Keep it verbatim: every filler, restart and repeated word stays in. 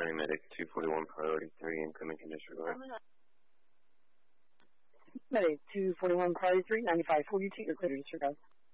County Medic two forty-one Priority three, incoming condition disregard. Medic two forty-one Priority three, ninety-five forty-two, you're clear to disregard.